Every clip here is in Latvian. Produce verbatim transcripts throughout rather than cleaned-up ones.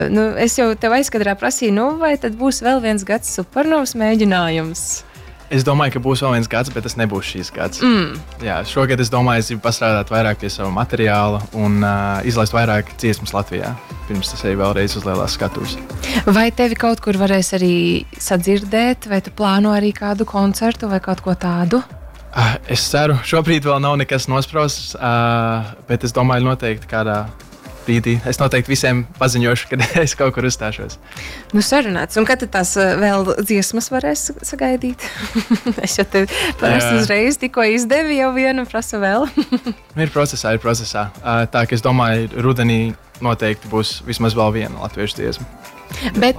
Nu, es jau tev aizkadrā prasīju, nu, vai tad būs vēl viens gads supernovas mēģinājums? Es domāju, ka būs vēl viens gads, bet tas nebūs šīs gads. Mm. Jā, šogad es domāju, es gribu pastrādāt vairāk pie sava materiāla un uh, izlaist vairāk dziesmas Latvijā, pirms tas arī vēlreiz uz lielās skatuves. Vai tevi kaut kur varēs arī sadzirdēt, vai tu plāno arī kādu koncertu vai kaut ko tādu? Uh, es ceru, šobrīd vēl nav nekas nosprosts, uh, bet es domāju noteikti kādā brīdī. Es noteikti visiem paziņošu, kad es kaut kur uzstāšos. Nu, sarunāts. Un kad tad tās vēl dziesmas varēs sagaidīt? Es jau te parasti uzreiz tikko izdevi jau vienu, prasu vēl. Ir procesā, ir procesā. Tā, ka es domāju, rudenī noteikti būs vismaz vēl viena latviešu dziesma. Bet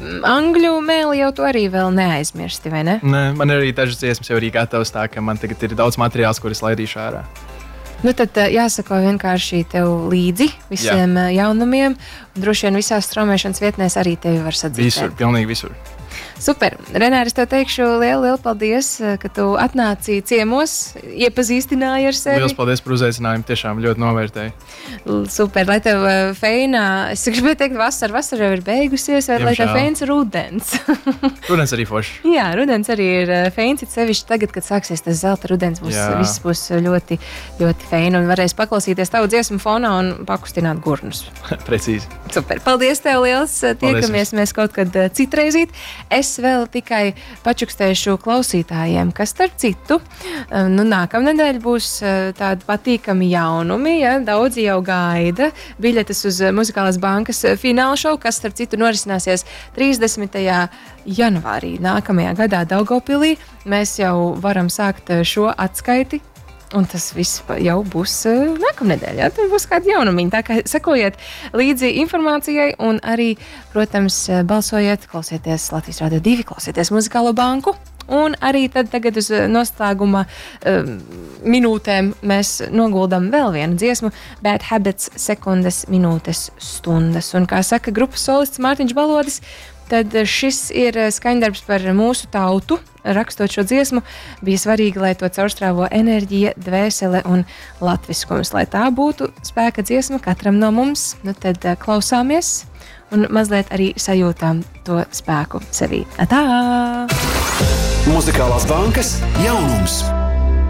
angļu mēli jau tu arī vēl neaizmirsti, vai ne? Ne, man ir arī dažas dziesmas jau arī gatavas, tā ka man tagad ir daudz materiāls, kuris laidīšu ārā. Nu, tad jāsako vienkārši tev līdzi visiem Jā. jaunumiem, un droši vien visās straumēšanas vietnēs arī tevi var sadzirdēt. Visur, pilnīgi visur. Super. Renāri, es tev teikšu lielu, lielu paldies, ka tu atnāci ciemos, iepazīstināji ar sevi. Liels paldies par uzaicinājumu, tiešām ļoti novērtēju. Super, lai tev feinā, es gribēju teikt vasara, vasara jau ir beigusies, vai lai tev feins rudens. Rudens arī forši. Jā, rudens arī ir feins, it sevišķi tagad, kad sāksies tas zelta rudens, būs, viss būs ļoti, ļoti feina un varēs paklausīties tavu dziesmu fonā un pakustināt gurnus. Precīzi. Super, paldies tev liels, tiekamies mēs kaut kad citreizīt. Es vēl tikai pačukstēšu klausītājiem, kas starp citu, nu nākamnedēļ būs tādi patīkami jaunumi, ja, daudzi jau gaida biļetes uz Muzikālās bankas fināla šovu, kas starp citu norisināsies trīsdesmitajā janvārī nākamajā gadā Daugavpilī. Mēs jau varam sākt šo atskaiti. Un tas viss jau būs uh, nākamnedēļ, ja? Tur būs kādi jaunumiņi. Tā kā sekojiet līdzi informācijai un arī, protams, balsojiet, klausieties Latvijas Rādio divi, klausieties Muzikālo banku. Un arī tad tagad uz noslēguma um, minūtēm mēs noguldam vēl vienu dziesmu Bad Habits sekundes, minūtes, stundas. Un kā saka grupas solists Mārtiņš Balodis, tad šis ir skaņdarbs par mūsu tautu. Rakstot šo dziesmu, bija svarīgi, lai to caurstrāvo enerģija, dvēsele un latviskums. Lai tā būtu spēka dziesma katram no mums, nu tad klausāmies un mazliet arī sajūtām to spēku sevī. Atā! Muzikālās bankas jaunums!